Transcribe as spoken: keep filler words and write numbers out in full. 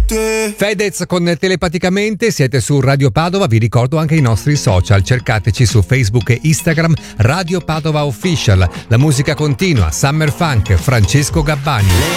te. Fedez con Telepaticamente, siete su Radio Padova, vi ricordo anche i nostri social, cercateci su Facebook e Instagram Radio Padova Official. La musica continua, Summer Funk, Francesco Gabbani.